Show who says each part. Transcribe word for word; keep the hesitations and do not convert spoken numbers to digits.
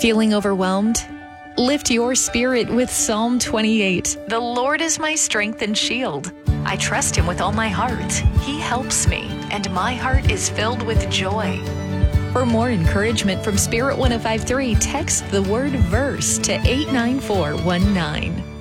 Speaker 1: Feeling overwhelmed? Lift your spirit with Psalm twenty-eight. The Lord is my strength and shield. I trust him with all my heart. He helps me, and my heart is filled with joy. For more encouragement from Spirit one oh five point three, text the word verse to eight nine four one nine.